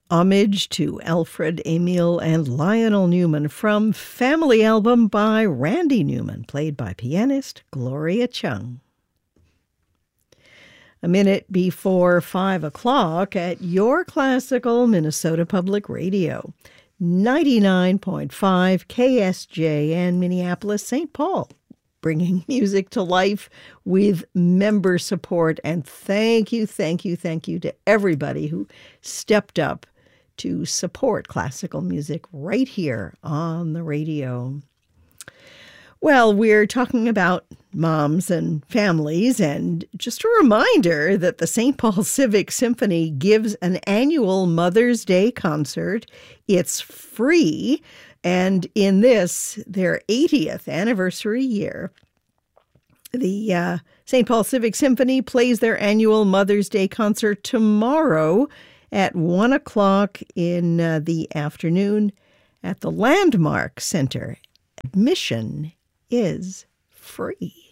Homage to Alfred, Emil, and Lionel Newman from Family Album by Randy Newman, played by pianist Gloria Chung. A minute before 5 o'clock at your classical Minnesota Public Radio, 99.5 KSJN Minneapolis, St. Paul, bringing music to life with member support. And thank you to everybody who stepped up to support classical music right here on the radio. Well, we're talking about moms and families, and just a reminder that the St. Paul Civic Symphony gives an annual Mother's Day concert. It's free, and in this, their 80th anniversary year, the St. Paul Civic Symphony plays their annual Mother's Day concert tomorrow at 1 o'clock in the afternoon at the Landmark Center. Admission is free.